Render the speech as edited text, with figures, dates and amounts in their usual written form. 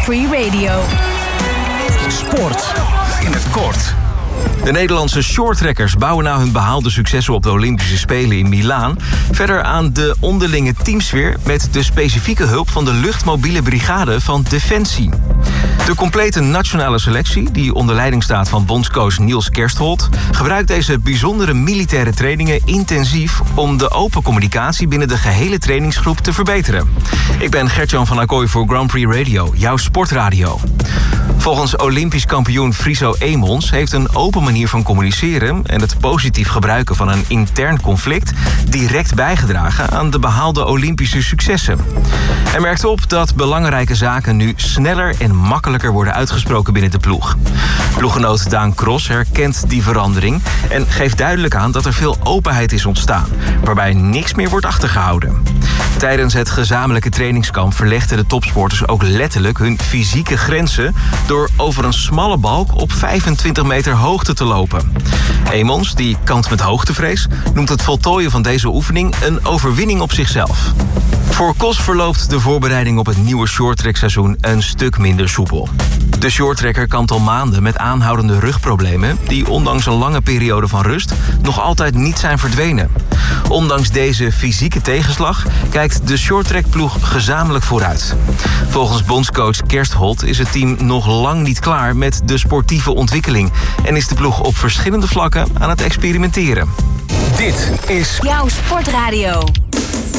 Free Radio. Sport in het kort. De Nederlandse shorttrekkers bouwen na hun behaalde successen op de Olympische Spelen in Milaan verder aan de onderlinge teamsfeer met de specifieke hulp van de luchtmobiele brigade van Defensie. De complete nationale selectie, die onder leiding staat van bondscoach Niels Kerstholt, gebruikt deze bijzondere militaire trainingen intensief om de open communicatie binnen de gehele trainingsgroep te verbeteren. Ik ben Gert-Jan van Ackoy voor Grand Prix Radio, jouw sportradio. Volgens Olympisch kampioen Friso Eemons heeft een open manier van communiceren en het positief gebruiken van een intern conflict direct bijgedragen aan de behaalde Olympische successen. Hij merkt op dat belangrijke zaken nu sneller en makkelijker worden uitgesproken binnen de ploeg. Ploeggenoot Daan Cross herkent die verandering en geeft duidelijk aan dat er veel openheid is ontstaan, waarbij niks meer wordt achtergehouden. Tijdens het gezamenlijke trainingskamp verlegden de topsporters ook letterlijk hun fysieke grenzen door over een smalle balk op 25 meter hoogte te lopen. Eemons, die kampt met hoogtevrees, noemt het voltooien van deze oefening een overwinning op zichzelf. Voor Kos verloopt de voorbereiding op het nieuwe shorttrackseizoen een stuk minder soepel. De shorttrekker kampt al maanden met aanhoudende rugproblemen die ondanks een lange periode van rust nog altijd niet zijn verdwenen. Ondanks deze fysieke tegenslag kijkt de shorttrackploeg gezamenlijk vooruit. Volgens bondscoach Kerstholt is het team nog lang niet klaar met de sportieve ontwikkeling en is de ploeg op verschillende vlakken aan het experimenteren. Dit is Jouw sportradio.